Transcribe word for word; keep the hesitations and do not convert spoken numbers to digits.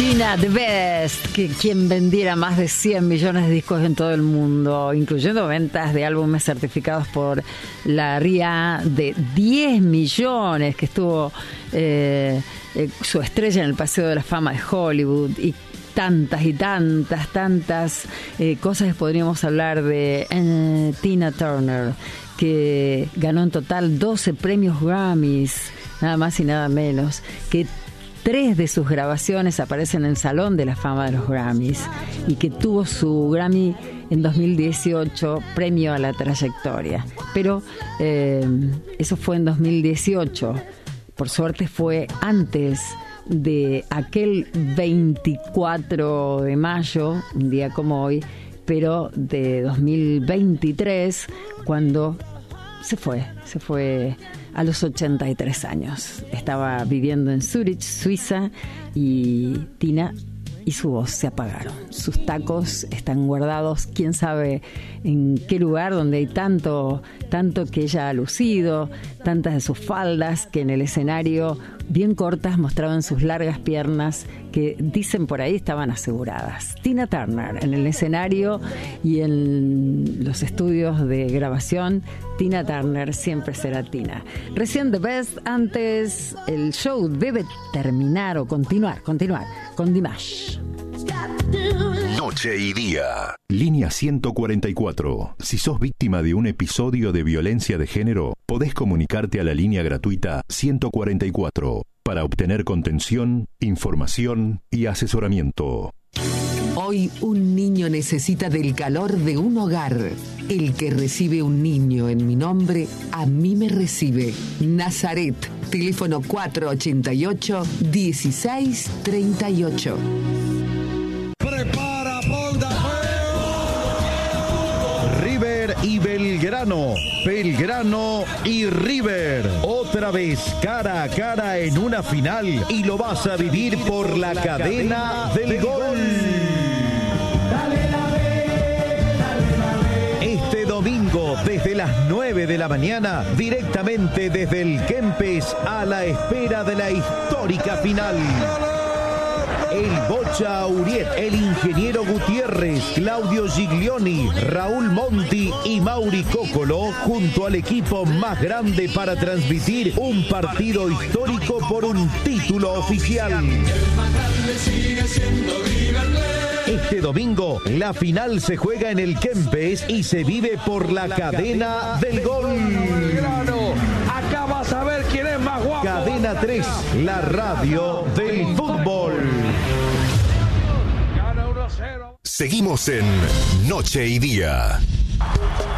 Tina The Best, que quien vendiera más de cien millones de discos en todo el mundo, incluyendo ventas de álbumes certificados por la R I A de diez millones, que estuvo eh, eh, su estrella en el Paseo de la Fama de Hollywood, y tantas y tantas, tantas eh, cosas que podríamos hablar de eh, Tina Turner, que ganó en total doce premios Grammys, nada más y nada menos, que tres de sus grabaciones aparecen en el Salón de la Fama de los Grammys, y que tuvo su Grammy en dos mil dieciocho, premio a la trayectoria. Pero eh, eso fue en dos mil dieciocho. Por suerte fue antes de aquel veinticuatro de mayo, un día como hoy, pero de dos mil veintitrés, cuando se fue, se fue a los ochenta y tres años. Estaba viviendo en Zurich, Suiza, y Tina y su voz se apagaron. Sus tacos están guardados, quién sabe en qué lugar, donde hay tanto, tanto que ella ha lucido, tantas de sus faldas que en el escenario, bien cortas, mostraban sus largas piernas, que dicen por ahí estaban aseguradas. Tina Turner en el escenario y en los estudios de grabación. Tina Turner siempre será Tina. Recién The Best, antes el show debe terminar o continuar, continuar con Dimash. Noche y día. Línea ciento cuarenta y cuatro. Si sos víctima de un episodio de violencia de género, podés comunicarte a la línea gratuita ciento cuarenta y cuatro para obtener contención, información y asesoramiento. Hoy un niño necesita del calor de un hogar. El que recibe un niño en mi nombre, a mí me recibe. Nazaret, teléfono cuatro ochenta y ocho, dieciséis treinta y ocho. Prepara Polda River y Belgrano, Belgrano y River, otra vez cara a cara en una final, y lo vas a vivir por la cadena del gol. Este domingo desde las nueve de la mañana, directamente desde el Kempes, a la espera de la histórica final. El Bocha Auriet, el Ingeniero Gutiérrez, Claudio Giglioni, Raúl Monti y Mauri Cocolo, junto al equipo más grande para transmitir un partido histórico por un título oficial. Este domingo, la final se juega en el Kempes y se vive por la cadena del gol. Acá vas a ver quién es más guapo. Cadena tres, la radio del fútbol. Seguimos en Noche y Día.